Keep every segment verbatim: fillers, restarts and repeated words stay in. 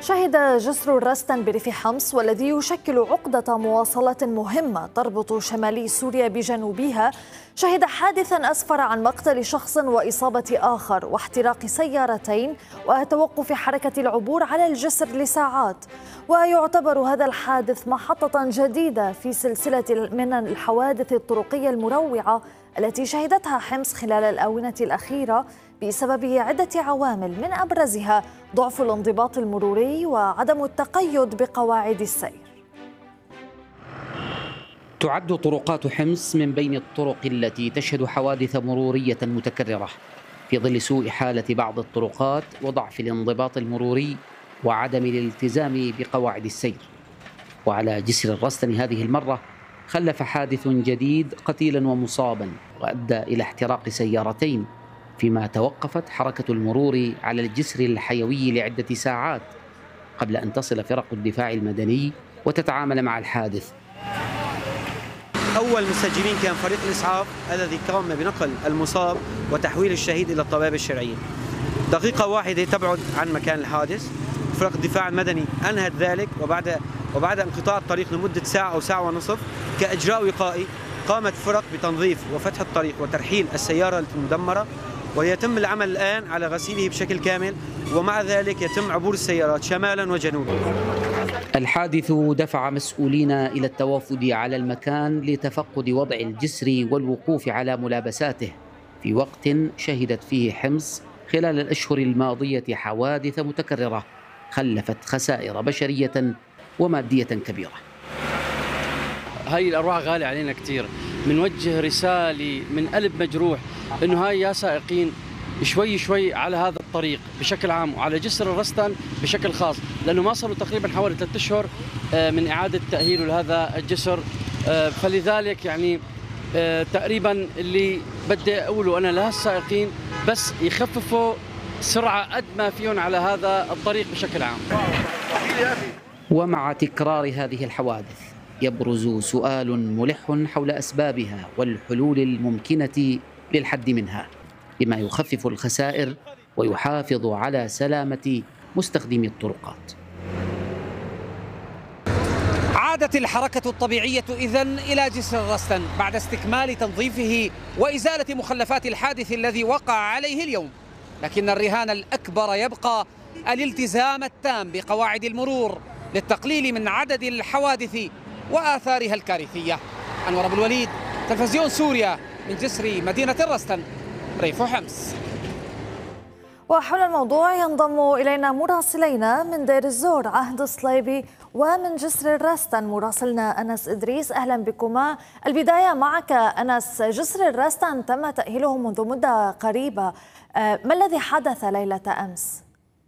شهد جسر الرستن بريف حمص والذي يشكل عقدة مواصلة مهمة تربط شمالي سوريا بجنوبها، شهد حادثا أسفر عن مقتل شخص وإصابة آخر واحتراق سيارتين وتوقف حركة العبور على الجسر لساعات. ويعتبر هذا الحادث محطة جديدة في سلسلة من الحوادث الطرقية المروعة التي شهدتها حمص خلال الآونة الأخيرة بسبب عدة عوامل، من أبرزها ضعف الانضباط المروري وعدم التقيد بقواعد السير. تعد طرقات حمص من بين الطرق التي تشهد حوادث مرورية متكررة في ظل سوء حالة بعض الطرقات وضعف الانضباط المروري وعدم الالتزام بقواعد السير. وعلى جسر الرستن هذه المرة خلف حادث جديد قتيلا ومصابا وأدى إلى احتراق سيارتين، فيما توقفت حركة المرور على الجسر الحيوي لعدة ساعات قبل أن تصل فرق الدفاع المدني وتتعامل مع الحادث. أول مستجيبين كان فريق الإسعاف الذي قام بنقل المصاب وتحويل الشهيد إلى الطبيب الشرعيين. دقيقة واحدة تبعد عن مكان الحادث فرق الدفاع المدني أنهت ذلك، وبعد وبعد انقطاع الطريق لمدة ساعة أو ساعة ونصف كإجراء وقائي قامت فرق بتنظيف وفتح الطريق وترحيل السيارة المدمرة، ويتم العمل الآن على غسيله بشكل كامل، ومع ذلك يتم عبور السيارات شمالا وجنوبا. الحادث دفع مسؤولين إلى التوافد على المكان لتفقد وضع الجسر والوقوف على ملابساته في وقت شهدت فيه حمص خلال الأشهر الماضية حوادث متكررة خلفت خسائر بشرية ومادية كبيرة. هاي الأرواح غالية علينا كتير. منوجه رسالة من قلب مجروح إنه هاي يا سائقين شوي شوي على هذا الطريق بشكل عام وعلى جسر الرستن بشكل خاص، لأنه ما صاروا تقريبا حوالي ثلاثة أشهر من إعادة تأهيله لهذا الجسر. فلذلك يعني تقريبا اللي بدي أقوله أنا لهالسائقين بس يخففوا سرعة قد ما فيهم على هذا الطريق بشكل عام. ومع تكرار هذه الحوادث يبرز سؤال ملح حول أسبابها والحلول الممكنة للحد منها بما يخفف الخسائر ويحافظ على سلامة مستخدمي الطرقات. عادت الحركة الطبيعية إذن إلى جسر الرستن بعد استكمال تنظيفه وإزالة مخلفات الحادث الذي وقع عليه اليوم، لكن الرهان الأكبر يبقى الالتزام التام بقواعد المرور للتقليل من عدد الحوادث وآثارها الكارثية. أنور أبو الوليد، تلفزيون سوريا، من جسر مدينة الرستن، ريف حمص. وحول الموضوع ينضم إلينا مراسلينا من دير الزور عهد الصليبي ومن جسر الرستن مراسلنا أنس إدريس. أهلا بكما. البداية معك أنس، جسر الرستن تم تأهيله منذ مدة قريبة، ما الذي حدث ليلة أمس؟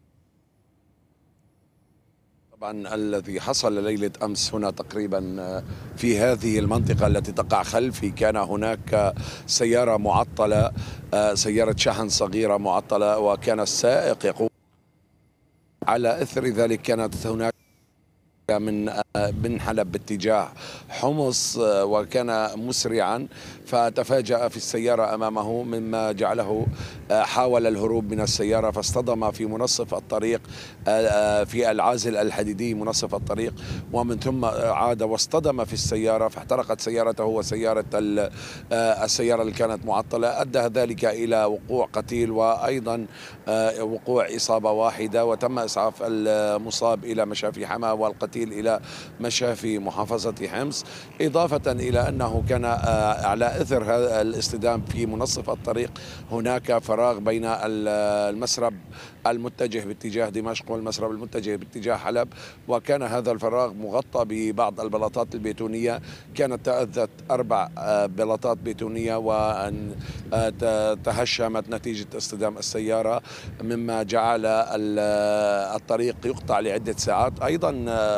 طبعا الذي حصل ليلة أمس هنا تقريبا في هذه المنطقة التي تقع خلفي كان هناك سيارة معطلة، سيارة شحن صغيرة معطلة، وكان السائق يقول على إثر ذلك كانت هناك من بن حلب باتجاه حمص وكان مسرعا فتفاجأ في السيارة أمامه مما جعله حاول الهروب من السيارة فاصطدم في منصف الطريق في العازل الحديدي منصف الطريق، ومن ثم عاد واصطدم في السيارة فاحترقت سيارته وسيارة السيارة اللي كانت معطلة. أدى ذلك إلى وقوع قتيل وأيضا وقوع إصابة واحدة، وتم إسعاف المصاب إلى مشافي حماة والقتيل إلى مشافي محافظة حمص، إضافة إلى أنه كان على إثر هذا الاصطدام في منصف الطريق هناك فراغ بين المسرب المتجه باتجاه دمشق والمسرب المتجه باتجاه حلب، وكان هذا الفراغ مغطى ببعض البلاطات البيتونية، كانت تأذت أربع بلاطات بيتونية وأن تهشمت نتيجة اصطدام السيارة مما جعل الطريق يقطع لعدة ساعات. أيضا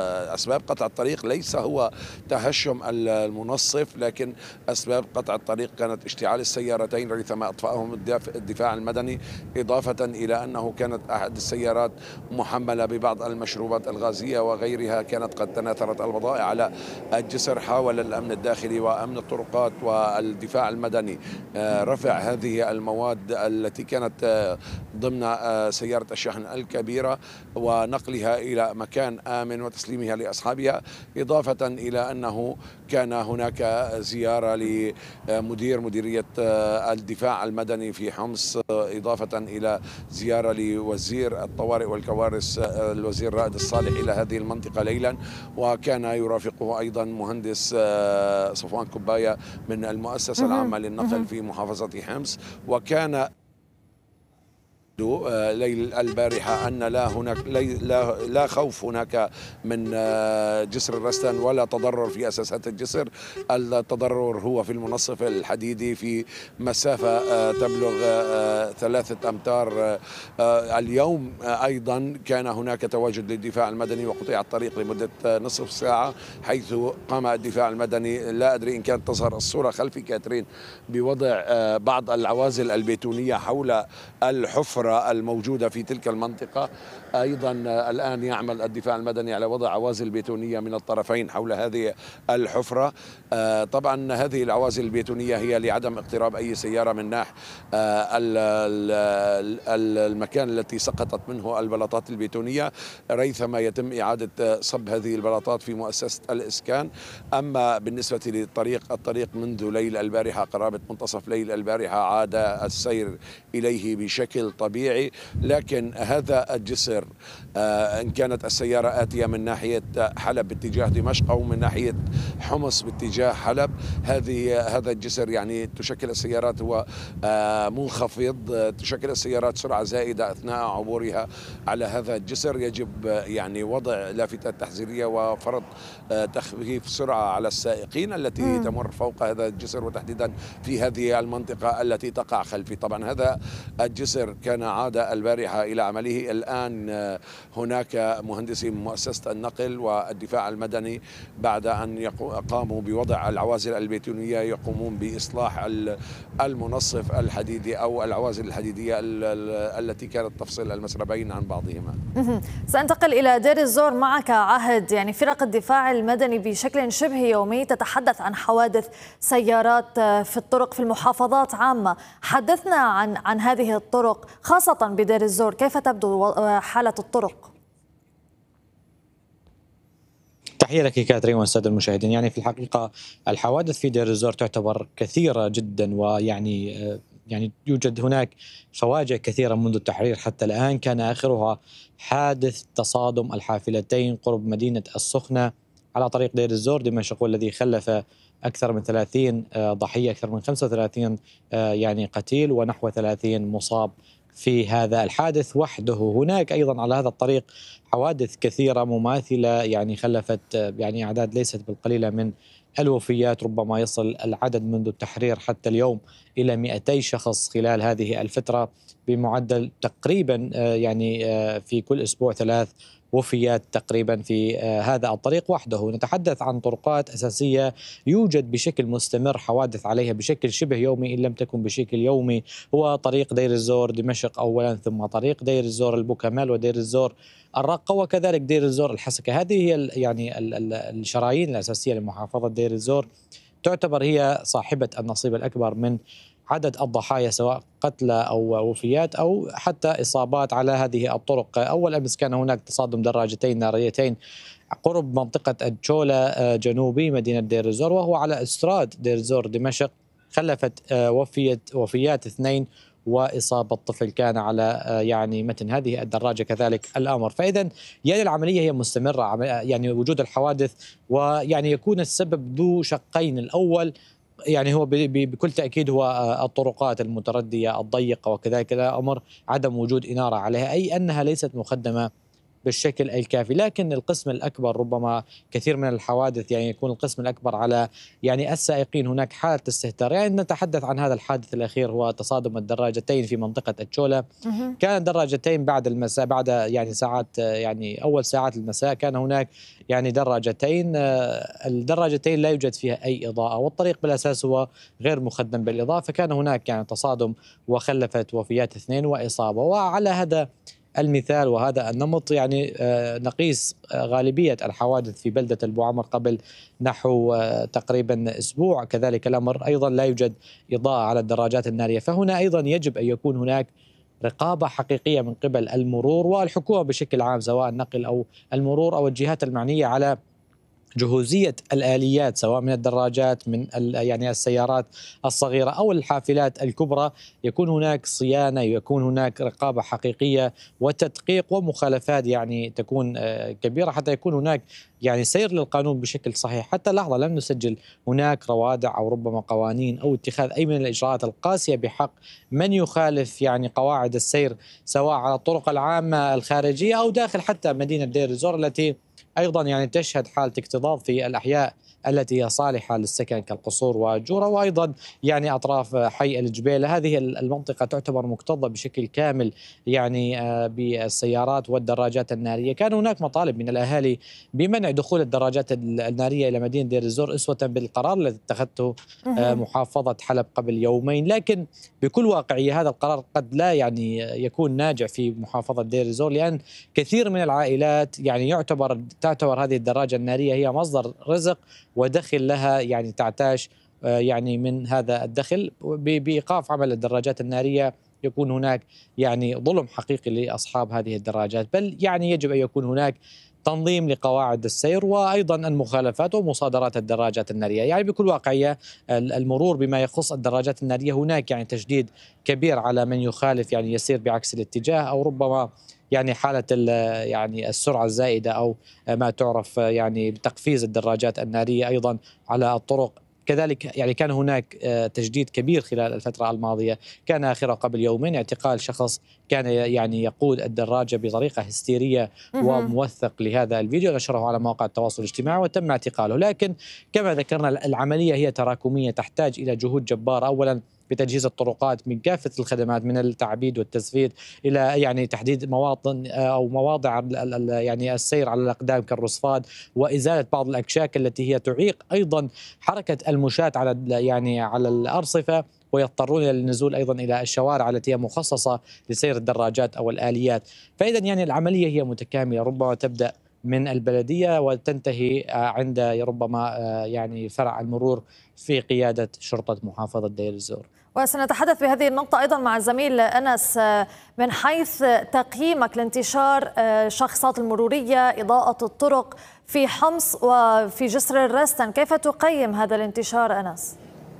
أسباب قطع الطريق ليس هو تهشم المنصف، لكن أسباب قطع الطريق كانت اشتعال السيارتين ريثما أطفأهم الدفاع المدني، إضافة إلى أنه كانت أحد السيارات محملة ببعض المشروبات الغازية وغيرها كانت قد تناثرت البضائع على الجسر. حاول الأمن الداخلي وأمن الطرقات والدفاع المدني رفع هذه المواد التي كانت ضمن سيارة الشحن الكبيرة ونقلها إلى مكان آمن وتسليمها لأصحابها، إضافة إلى أنه كان هناك زيارة لمدير مديرية الدفاع المدني في حمص، إضافة إلى زيارة لوزير الطوارئ والكوارث الوزير رائد الصالح إلى هذه المنطقة ليلا، وكان يرافقه أيضا مهندس صفوان كباية من المؤسسة العامة للنقل في محافظة حمص. وكان ليل البارحة أن لا هناك لا, لا خوف هناك من جسر الرستن ولا تضرر في أساسات الجسر. التضرر هو في المنصف الحديدي في مسافة تبلغ ثلاثة أمتار. اليوم أيضا كان هناك تواجد للدفاع المدني وقطع الطريق لمدة نصف ساعة، حيث قام الدفاع المدني، لا أدري إن كانت تظهر الصورة خلفي كاترين، بوضع بعض العوازل البيتونية حول الحفرة الموجودة في تلك المنطقة. أيضا الآن يعمل الدفاع المدني على وضع عوازل بيتونية من الطرفين حول هذه الحفرة. طبعا هذه العوازل البيتونية هي لعدم اقتراب أي سيارة من ناح المكان التي سقطت منه البلاطات البيتونية، ريثما يتم إعادة صب هذه البلاطات في مؤسسة الإسكان. أما بالنسبة للطريق، الطريق منذ ليل البارحة قرابة منتصف ليل البارحة عاد السير إليه بشكل طبيعي، لكن هذا الجسر إن كانت السيارة آتية من ناحية حلب باتجاه دمشق أو من ناحية حمص باتجاه حلب، هذه هذا الجسر يعني تشكل السيارات هو منخفض، تشكل السيارات سرعة زائدة أثناء عبورها على هذا الجسر. يجب يعني وضع لافتات تحذيرية وفرض تخفيف سرعة على السائقين التي م. تمر فوق هذا الجسر، وتحديدا في هذه المنطقة التي تقع خلفي. طبعا هذا الجسر كان عاد البارحة إلى عمله. الآن هناك مهندسي من مؤسسة النقل والدفاع المدني بعد أن قاموا بوضع العوازل البيتونية يقومون بإصلاح المنصف الحديدي أو العوازل الحديدية التي كانت تفصل المسربين عن بعضهما. سأنتقل إلى دير الزور معك عهد. يعني فرق الدفاع المدني بشكل شبه يومي تتحدث عن حوادث سيارات في الطرق في المحافظات عامة. حدثنا عن عن هذه الطرق خاصة بدير الزور، كيف تبدو حالة الطرق؟ تحية لك كاترين والسادة المشاهدين. يعني في الحقيقة الحوادث في دير الزور تعتبر كثيرة جدا، ويعني يعني يوجد هناك فواجع كثيرة منذ التحرير حتى الآن. كان آخرها حادث تصادم الحافلتين قرب مدينة السخنة على طريق دير الزور دمشق، والذي خلف أكثر من ثلاثين ضحية، أكثر من خمسة وثلاثين يعني قتيل ونحو ثلاثين مصاب في هذا الحادث وحده. هناك أيضا على هذا الطريق حوادث كثيرة مماثلة يعني خلفت يعني أعداد ليست بالقليلة من الوفيات، ربما يصل العدد منذ التحرير حتى اليوم إلى مئتي شخص خلال هذه الفترة، بمعدل تقريبا يعني في كل أسبوع ثلاث وفيات تقريبا في هذا الطريق وحده. نتحدث عن طرقات أساسية يوجد بشكل مستمر حوادث عليها بشكل شبه يومي إن لم تكن بشكل يومي، هو طريق دير الزور دمشق أولا، ثم طريق دير الزور البوكمال ودير الزور الرقة، وكذلك دير الزور الحسكة. هذه هي يعني الشرايين الأساسية لمحافظة دير الزور، تعتبر هي صاحبة النصيب الأكبر من عدد الضحايا سواء قتلى أو وفيات أو حتى إصابات على هذه الطرق. أول أمس كان هناك تصادم دراجتين ناريتين قرب منطقة الجولة جنوبي مدينة دير الزور، وهو على استراد دير الزور دمشق، خلفت وفية وفيات اثنين وإصابة طفل كان على يعني متن هذه الدراجة كذلك الأمر. فإذا يعني العملية هي مستمرة، يعني وجود الحوادث ويعني يكون السبب ذو شقين. الأول يعني هو بكل تأكيد هو الطرقات المتردية الضيقة، وكذلك الأمر عدم وجود إنارة عليها، أي أنها ليست مخدمة بالشكل الكافي. لكن القسم الأكبر ربما كثير من الحوادث يعني يكون القسم الأكبر على يعني السائقين، هناك حالة استهتار. يعني نتحدث عن هذا الحادث الأخير هو تصادم الدراجتين في منطقة التشولا. كانت دراجتين بعد المساء، بعد يعني ساعات يعني أول ساعات المساء كان هناك يعني دراجتين، الدراجتين لا يوجد فيها أي إضاءة والطريق بالأساس هو غير مخدم بالإضاءة، فكان هناك يعني تصادم وخلفت وفيات اثنين وإصابة. وعلى هذا المثال وهذا النمط يعني نقيس غالبية الحوادث في بلدة البوعمر قبل نحو تقريبا أسبوع، كذلك الأمر أيضا لا يوجد إضاءة على الدراجات النارية. فهنا أيضا يجب أن يكون هناك رقابة حقيقية من قبل المرور والحكومة بشكل عام، سواء النقل أو المرور أو الجهات المعنية، على جهوزية الآليات سواء من الدراجات من يعني السيارات الصغيرة أو الحافلات الكبرى. يكون هناك صيانة، يكون هناك رقابة حقيقية وتدقيق ومخالفات يعني تكون كبيرة حتى يكون هناك يعني سير للقانون بشكل صحيح. حتى لحظة لم نسجل هناك روادع أو ربما قوانين أو اتخاذ أي من الإجراءات القاسية بحق من يخالف يعني قواعد السير سواء على الطرق العامة الخارجية أو داخل حتى مدينة دير الزور التي أيضا يعني تشهد حالة اكتظاظ في الأحياء التي هي صالحة للسكن كالقصور والجورة، وأيضا يعني أطراف حي الجبيلة. هذه المنطقة تعتبر مكتظة بشكل كامل يعني بالسيارات والدراجات النارية. كان هناك مطالب من الأهالي بمنع دخول الدراجات النارية إلى مدينة دير الزور أسوة بالقرار الذي اتخذته محافظة حلب قبل يومين، لكن بكل واقعية هذا القرار قد لا يعني يكون ناجع في محافظة دير الزور، لأن كثير من العائلات يعني يعتبر تعتبر هذه الدراجة النارية هي مصدر رزق ودخل لها، يعني تعتاش يعني من هذا الدخل. بإيقاف عمل الدراجات النارية يكون هناك يعني ظلم حقيقي لأصحاب هذه الدراجات، بل يعني يجب أن يكون هناك تنظيم لقواعد السير وأيضا المخالفات ومصادرات الدراجات النارية. يعني بكل واقعية المرور بما يخص الدراجات النارية هناك يعني تشديد كبير على من يخالف يعني يسير بعكس الاتجاه أو ربما يعني حالة يعني السرعة الزائدة أو ما تعرف يعني بتقفيز الدراجات النارية أيضا على الطرق. كذلك يعني كان هناك تجديد كبير خلال الفترة الماضية، كان آخره قبل يومين اعتقال شخص كان يعني يقود الدراجة بطريقة هستيرية وموثق لهذا الفيديو، نشره على مواقع التواصل الاجتماعي وتم اعتقاله. لكن كما ذكرنا العملية هي تراكمية تحتاج إلى جهود جبارة، أولا بتجهيز الطرقات من كافة الخدمات من التعبيد والتسفيد إلى يعني تحديد مواطن أو مواضع يعني السير على الأقدام كالرصفاد وإزالة بعض الأكشاك التي هي تعيق أيضا حركة المشاة على يعني على الأرصفة، ويضطرون إلى النزول أيضا إلى الشوارع التي هي مخصصة لسير الدراجات أو الآليات. فإذا يعني العملية هي متكاملة، ربما تبدأ من البلدية وتنتهي عند ربما يعني فرع المرور في قيادة شرطة محافظة دير الزور. وسنتحدث بهذه النقطة أيضا مع الزميل أنس من حيث تقييمك لانتشار الشخصات المرورية، إضاءة الطرق في حمص وفي جسر الرستن، كيف تقيم هذا الانتشار أنس؟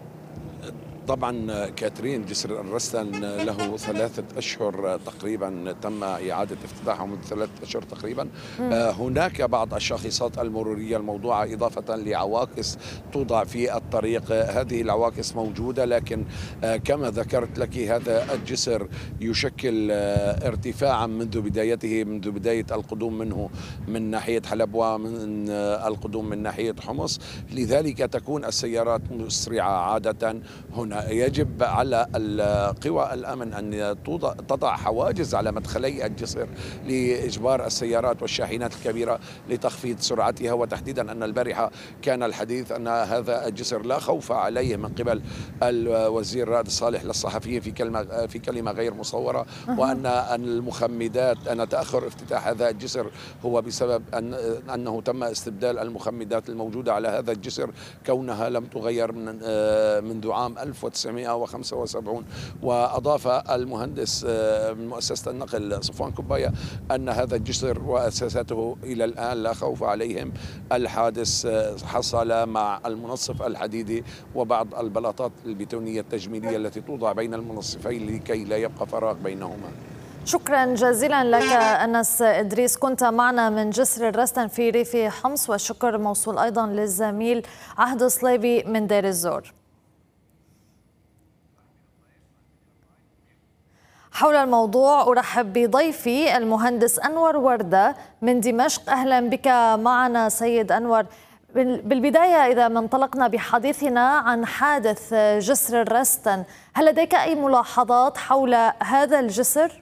طبعا كاترين، جسر الرستن له ثلاثة أشهر تقريبا تم إعادة افتتاحه منذ ثلاثة أشهر تقريبا. آه هناك بعض الشاخصات المرورية الموضوعة إضافة لعواكس توضع في الطريق. هذه العواكس موجودة، لكن آه كما ذكرت لك هذا الجسر يشكل آه ارتفاعا منذ بدايته، منذ بداية القدوم منه من ناحية حلب ومن آه القدوم من ناحية حمص، لذلك تكون السيارات مسرعة عادة. هنا يجب على قوى الأمن أن تضع حواجز على مدخلي الجسر لإجبار السيارات والشاحنات الكبيرة لتخفيض سرعتها، وتحديدا أن البارحة كان الحديث أن هذا الجسر لا خوف عليه من قبل الوزير رائد الصالح للصحفيين في كلمة في كلمة غير مصورة، وأن المخمدات أن تأخر افتتاح هذا الجسر هو بسبب أن أنه تم استبدال المخمدات الموجودة على هذا الجسر كونها لم تغير من منذ عام ألف وتسعمئة وخمسة وسبعين. وأضاف المهندس من مؤسسة النقل صفوان كباية أن هذا الجسر وأساساته إلى الآن لا خوف عليهم. الحادث حصل مع المنصف الحديدي وبعض البلاطات البتونية التجميلية التي توضع بين المنصفين لكي لا يبقى فراغ بينهما. شكرا جزيلا لك أنس إدريس، كنت معنا من جسر الرستن في ريف حمص، والشكر موصول أيضا للزميل عهد صليبي من دير الزور. حول الموضوع أرحب بضيفي المهندس أنور وردة من دمشق. أهلا بك معنا سيد أنور. بالبداية إذا ما انطلقنا بحديثنا عن حادث جسر الرستن، هل لديك أي ملاحظات حول هذا الجسر؟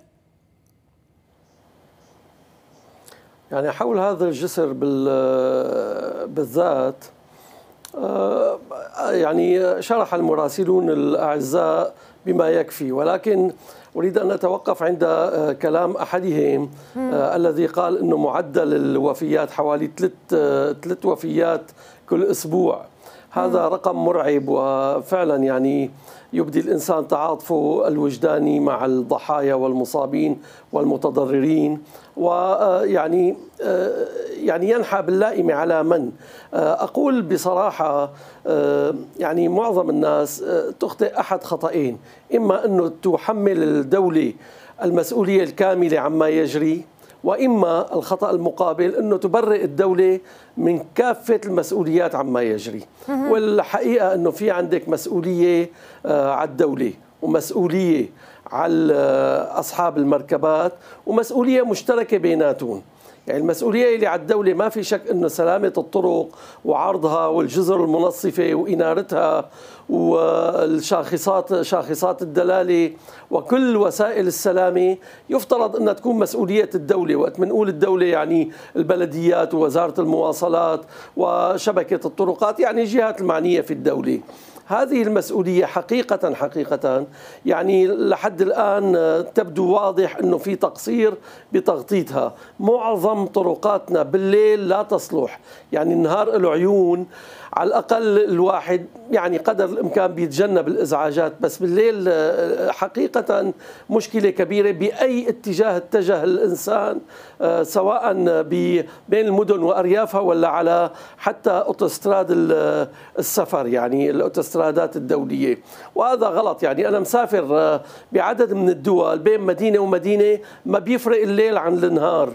يعني حول هذا الجسر بالذات يعني شرح المراسلون الأعزاء بما يكفي، ولكن أريد أن أتوقف عند كلام أحدهم آه الذي قال أنه معدل الوفيات حوالي ثلاث ثلاث وفيات كل أسبوع. هذا رقم مرعب، وفعلا يعني يبدي الإنسان تعاطفه الوجداني مع الضحايا والمصابين والمتضررين، ويعني يعني ينحى باللائم على من. أقول بصراحة يعني معظم الناس تخطئ أحد خطأين: إما أنه تحمل الدولة المسؤولية الكاملة عما يجري، وإما الخطأ المقابل أنه تبرئ الدولة من كافة المسؤوليات عما يجري. والحقيقة أنه في عندك مسؤولية على الدولة، ومسؤولية على أصحاب المركبات، ومسؤولية مشتركة بيناتهم. يعني المسؤولية اللي على الدولة ما في شك أنه سلامة الطرق وعرضها والجزر المنصفة وإنارتها والشاخصات شاخصات الدلالة وكل وسائل السلامة يفترض أنها تكون مسؤولية الدولة. وقت منقول الدولة يعني البلديات ووزارة المواصلات وشبكة الطرقات، يعني الجهات المعنية في الدولة. هذه المسؤولية حقيقة حقيقة يعني لحد الآن تبدو واضح أنه في تقصير بتغطيتها. معظم طرقاتنا بالليل لا تصلح، يعني النهار له عيون، على الأقل الواحد يعني قدر الإمكان بيتجنب الإزعاجات، بس بالليل حقيقة مشكلة كبيرة بأي اتجاه اتجه الإنسان، سواء بين المدن وأريافها ولا على حتى أوتوستراد السفر، يعني الأوتوسترادات الدولية. وهذا غلط. يعني أنا مسافر بعدد من الدول بين مدينة ومدينة ما بيفرق الليل عن النهار.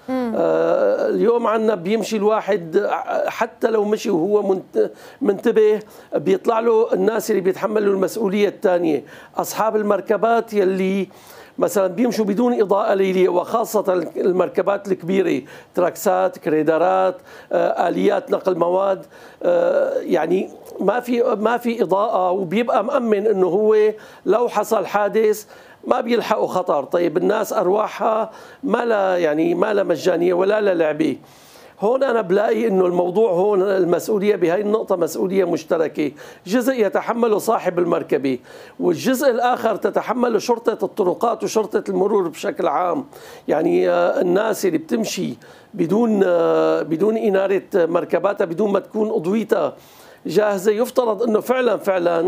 آه اليوم عنا بيمشي الواحد حتى لو مشي وهو منتبه بيطلع له الناس اللي بيتحملوا المسؤولية الثانية، أصحاب المركبات يلي مثلا بيمشوا بدون إضاءة ليلية، وخاصة المركبات الكبيرة، تراكسات، كريدرات، آه آليات نقل مواد، آه يعني ما في ما في إضاءة، وبيبقى مأمن إنه هو لو حصل حادث ما بيلحقوا خطر. طيب الناس أرواحها ما لا يعني ما لا مجانية ولا لا لعبة. هون أنا بلاقي إنه الموضوع هون المسؤولية بهاي النقطة مسؤولية مشتركة، جزء يتحمله صاحب المركبة، والجزء الآخر تتحمله شرطة الطرقات وشرطة المرور بشكل عام. يعني الناس اللي بتمشي بدون بدون إنارة مركباتها، بدون ما تكون أضويتها جاهزة، يفترض إنه فعلا فعلا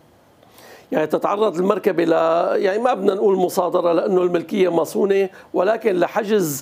يعني تتعرض المركبة ل يعني ما بدنا نقول مصادرة لأنه الملكية مصونة، ولكن لحجز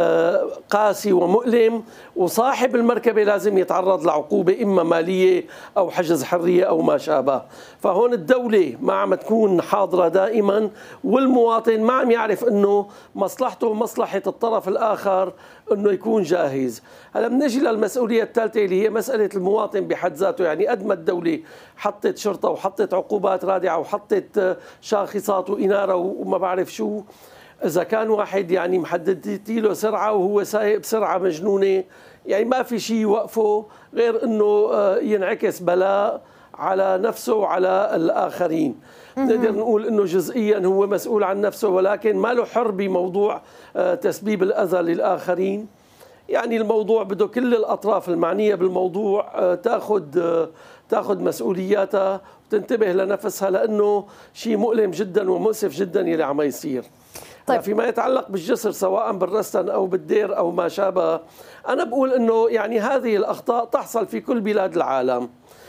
قاسي ومؤلم، وصاحب المركبة لازم يتعرض لعقوبة إما مالية أو حجز حرية أو ما شابه. فهون الدولة ما عم تكون حاضرة دائما، والمواطن ما عم يعرف أنه مصلحته ومصلحة الطرف الآخر أنه يكون جاهز. هلا بنجي للمسؤولية الثالثة اللي هي مسألة المواطن بحد ذاته. يعني قد ما الدولة حطت شرطة وحطت عقوبات رادعة وحطت شاخصات وإنارة وما بعرف شو، إذا كان واحد يعني محدد له سرعة وهو سايق بسرعة مجنونة، يعني ما في شيء يوقفه غير أنه ينعكس بلاء على نفسه وعلى الآخرين. نقدر نقول أنه جزئيا هو مسؤول عن نفسه، ولكن ما له حر بموضوع تسبيب الأذى للآخرين. يعني الموضوع بده كل الأطراف المعنية بالموضوع تأخذ تأخذ مسؤولياتها وتنتبه لنفسها، لأنه شيء مؤلم جدا ومؤسف جدا يلي عم يصير. طيب فيما يتعلق بالجسر سواء بالرستن أو بالدير أو ما شابه، أنا بقول أنه يعني هذه الأخطاء تحصل في كل بلاد العالم.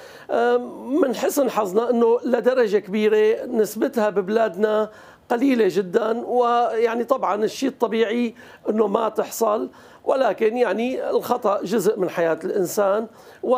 من حسن حظنا أنه لدرجة كبيرة نسبتها ببلادنا قليلة جدا، ويعني طبعا الشيء الطبيعي أنه ما تحصل، ولكن يعني الخطأ جزء من حياة الإنسان،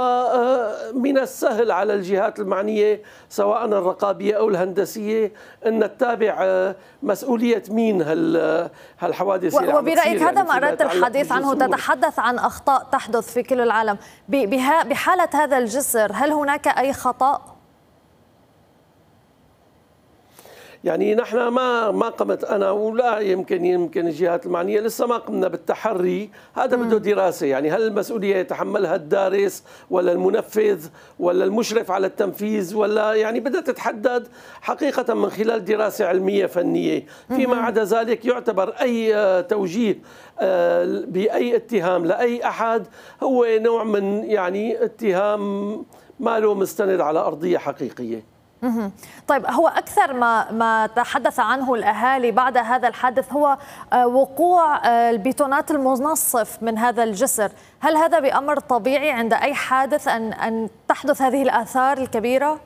ومن السهل على الجهات المعنية سواء الرقابية أو الهندسية أن تتابع مسؤولية مين هالحوادث. وبرأيك هذا ما أردت الحديث عنه، تتحدث عن أخطاء تحدث في كل العالم. بحالة هذا الجسر هل هناك أي خطأ؟ يعني نحن ما ما قمت انا ولا يمكن يمكن الجهات المعنيه لسه ما قمنا بالتحري، هذا بده دراسه، يعني هل المسؤوليه يتحملها الدارس ولا المنفذ ولا المشرف على التنفيذ، ولا يعني بدها تتحدد حقيقه من خلال دراسه علميه فنيه، فيما عدا ذلك يعتبر اي توجيه باي اتهام لاي احد هو نوع من يعني اتهام ما له مستند على ارضيه حقيقيه. طيب، هو أكثر ما ما تحدث عنه الأهالي بعد هذا الحادث هو وقوع البيتونات المنصف من هذا الجسر، هل هذا بأمر طبيعي عند أي حادث أن أن تحدث هذه الآثار الكبيرة؟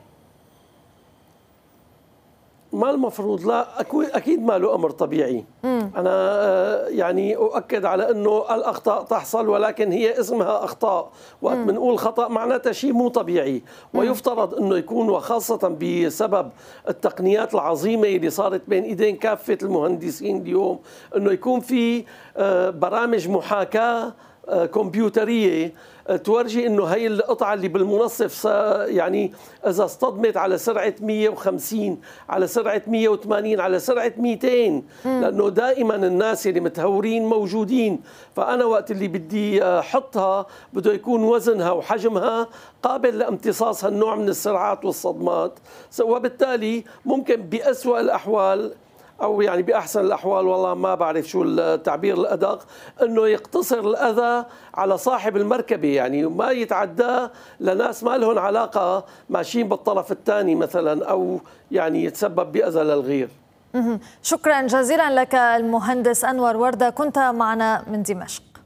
ما المفروض، لا أكيد ما له أمر طبيعي. مم. أنا يعني أؤكد على أنه الأخطاء تحصل، ولكن هي اسمها أخطاء، وقت بنقول خطأ معناتها شيء مو طبيعي، ويفترض أنه يكون، وخاصة بسبب التقنيات العظيمة اللي صارت بين إيدين كافة المهندسين اليوم، أنه يكون في برامج محاكاة كمبيوترية تورجي انه هي القطعه اللي بالمنصف يعني اذا اصطدمت على سرعه مئة وخمسين، على سرعه مئة وثمانين، على سرعه مئتين، لانه دائما الناس اللي متهورين موجودين، فانا وقت اللي بدي احطها بده يكون وزنها وحجمها قابل لامتصاص هالنوع من السرعات والصدمات، وبالتالي ممكن بأسوأ الاحوال أو يعني بأحسن الأحوال، والله ما بعرف شو التعبير الأدق، أنه يقتصر الأذى على صاحب المركبة، يعني ما يتعدى لناس ما لهم علاقة ماشيين بالطرف الثاني مثلا، أو يعني يتسبب بأذى للغير. شكرا جزيلا لك المهندس أنور وردة، كنت معنا من دمشق.